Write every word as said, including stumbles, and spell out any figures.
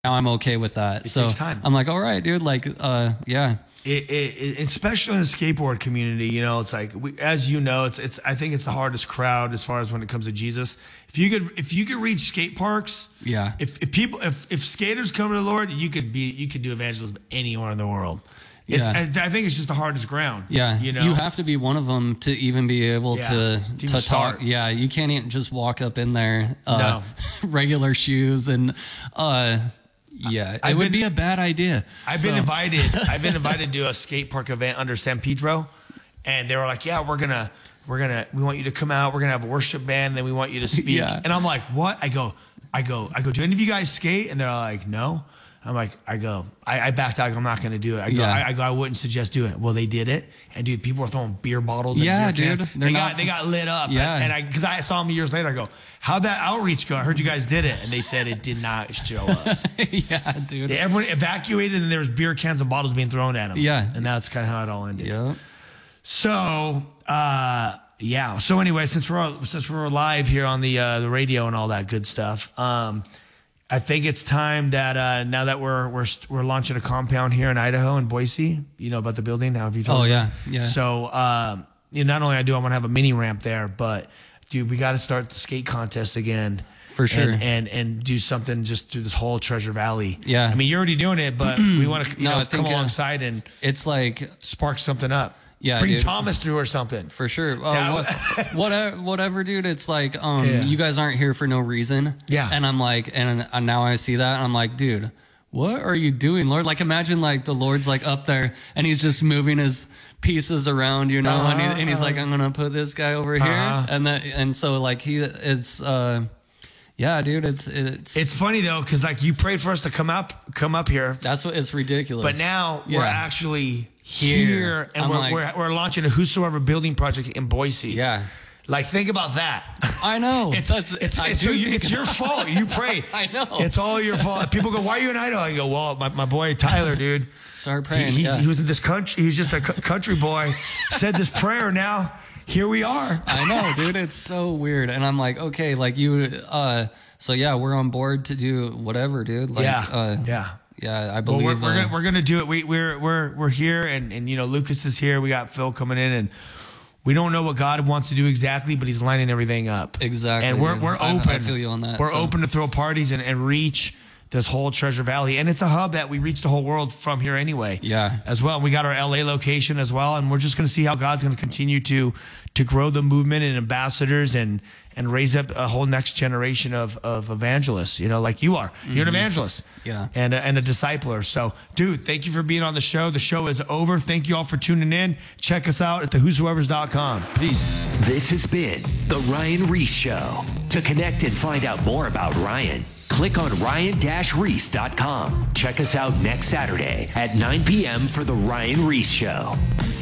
now I'm okay with that. It so takes time. I'm like, all right, dude. Like, uh, yeah. It, it, it, especially in the skateboard community, you know, it's like, we, as you know, it's, it's, I think it's the hardest crowd as far as when it comes to Jesus. If you could, if you could reach skate parks, yeah. If, if people, if, if skaters come to the Lord, you could be, you could do evangelism anywhere in the world. It's, Yeah. I, I think it's just the hardest ground. Yeah, you know, you have to be one of them to even be able Yeah, to to even to talk. start. Yeah, you can't even just walk up in there, uh, No. regular shoes and, uh, yeah, it I've would been- be a bad idea. I've been So- invited. I've been invited to a skate park event under San Pedro, and they were like, "Yeah, we're gonna, we're gonna, we want you to come out. We're gonna have a worship band, and then we want you to speak." Yeah. And I'm like, "What?" I go, I go, I go. Do any of you guys skate? And they're like, "No." I'm like, I go, I, I backed out. I go, I'm not gonna do it. I go, Yeah. I, I go, I wouldn't suggest doing it. Well, they did it, and dude, people were throwing beer bottles. And Yeah, beer dude. cans. They're They not- got, they got lit up. Yeah. And, and I, because I saw them years later, I go, how'd that outreach go? I heard you guys did it, and they said it did not show up. yeah, dude. They, everyone evacuated, and there was beer cans and bottles being thrown at them. Yeah. And that's kind of how it all ended. Yeah. So, uh, yeah. So anyway, since we're since we're live here on the uh, the radio and all that good stuff, um, I think it's time that uh, now that we're we're we're launching a compound here in Idaho in Boise. You know about the building now? Have you told Oh me? yeah, yeah. So, um, you know, not only I do, I want to have a mini ramp there, but dude, we got to start the skate contest again. For sure. And, and and do something just through this whole Treasure Valley. Yeah. I mean, you're already doing it, but we want to you No, know I think, come uh, alongside and It's like spark something up. Yeah, Bring dude. Thomas through or something. for sure. Oh, That what, whatever, whatever, dude. It's like, um, Yeah. you guys aren't here for no reason. Yeah. And I'm like, and uh, now I see that, and I'm like, dude, what are you doing, Lord? Like, imagine like the Lord's like up there, and he's just moving his pieces around, you know, Uh-huh, and, he, and he's like, I'm gonna put this guy over here, Uh-huh. and that, and so like he, it's, uh, yeah, dude, it's it's It's funny though, because like you prayed for us to come up, come up here, that's what it's ridiculous. but now Yeah. we're actually here, Here. and I'm we're, like- we're we're launching a Whosoever building project in Boise. yeah, Like think about that. I know. It's That's it's, I it's, do so you, think it's your fault. You prayed. I know. It's all your fault. People go, "Why are you in Idaho?" I go, "Well, my, my boy Tyler, dude. Start He, praying. he, yeah. he was in this country. He was just a cu- country boy. Said this prayer. Now here we are." I know, dude. It's so weird. And I'm like, okay, like you, uh, so yeah, we're on board to do whatever, dude. Like, yeah, uh, yeah. yeah, I Well, believe. we're, we're, uh, gonna, we're gonna do it. We, we're we're we're here, and and you know Lucas is here. We got Phil coming in, and we don't know what God wants to do exactly, but He's lining everything up. Exactly, and we're dude. we're I- open. I feel you on that, We're so. open to throw parties and, and reach this whole Treasure Valley, and it's a hub that we reach the whole world from here anyway. Yeah. as well. And we got our L A location as well, and we're just gonna see how God's gonna continue to to grow the movement and ambassadors and and raise up a whole next generation of, of evangelists, you know, like you are. You're an evangelist. Yeah. And a, and a discipler. So, dude, thank you for being on the show. The show is over. Thank you all for tuning in. Check us out at the whosoevers dot com. Peace. This has been The Ryan Reese Show. To connect and find out more about Ryan, click on ryan dash reese dot com. Check us out next Saturday at nine p.m. for The Ryan Reese Show.